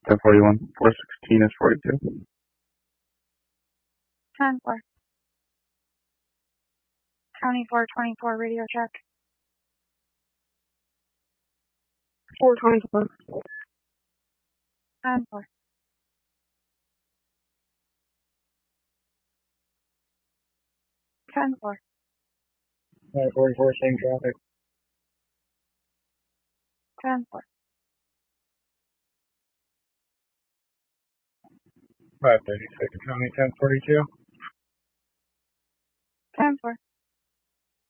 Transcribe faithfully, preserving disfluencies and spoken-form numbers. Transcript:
ten forty-one. four sixteen is forty-two. ten four. County four twenty-four, radio check. four twenty-four. ten four. ten four. five forty-four, same traffic. ten four. five thirty-six, County ten forty-two. ten four.